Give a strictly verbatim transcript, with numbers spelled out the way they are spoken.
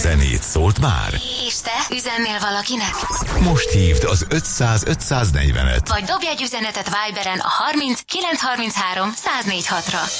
zenét szólt már? És te üzennél valakinek? Most hívd az ötszáz ötszáznegyvenet. Vagy dobj egy üzenetet Viberen a harminc kilencszázharminchárom száznégy hatra.